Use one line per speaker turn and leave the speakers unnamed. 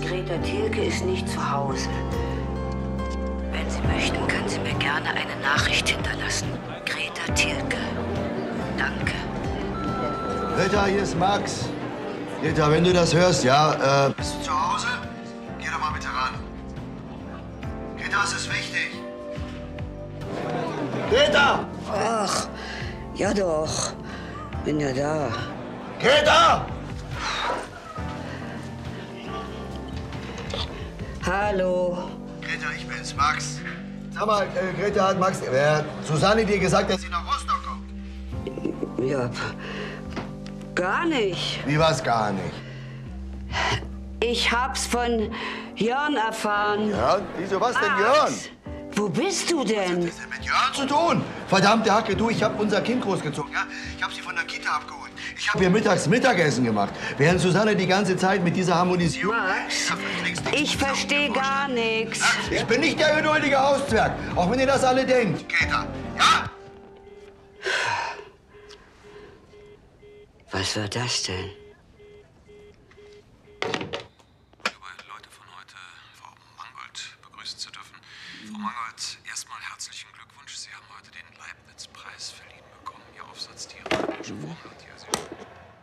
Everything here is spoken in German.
Greta Thielke ist nicht zu Hause. Wenn Sie möchten, kann sie mir gerne eine Nachricht hinterlassen. Greta Thielke. Danke.
Greta, hier ist Max. Greta, wenn du das hörst, ja, bist du zu Hause? Geh doch mal bitte ran. Greta, es ist wichtig. Greta!
Ach, ja doch. Bin ja da.
Greta!
Hallo.
Greta, ich bin's, Max. Sag mal, Greta, hat Max, Susanne dir gesagt, dass sie nach Rostock kommt?
Ja, gar nicht.
Wie war's gar nicht?
Ich hab's von Jörn erfahren.
Ja, wieso was denn, Jörn?
Wo bist du denn?
Was hat das denn mit Jörn zu tun? Verdammte Hacke, du, ich hab unser Kind großgezogen, ja? Ich hab sie von der Kita abgeholt. Ich hab ihr mittags Mittagessen gemacht, während Susanne die ganze Zeit mit dieser Harmonisierung...
Max, ich verstehe gar nichts.
Ich bin nicht der geduldige Hauszwerg, auch wenn ihr das alle denkt. Greta, ja?
Was war das denn?
Liebe Leute von heute, Frau Mangold begrüßen zu dürfen. Frau Mangold, erstmal herzlichen Glückwunsch. Sie haben heute den Leibniz-Preis verliehen bekommen. Ihr Aufsatz, die iranische Formel, die Sie